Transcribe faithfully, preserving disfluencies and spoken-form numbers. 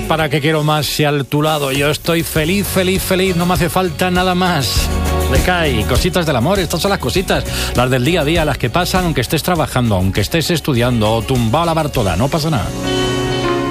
¿para qué quiero más si a tu lado yo estoy feliz, feliz, feliz? No me hace falta nada más. Recae, cositas del amor, estas son las cositas, las del día a día, las que pasan aunque estés trabajando, aunque estés estudiando o tumbado a la Bartola, no pasa nada.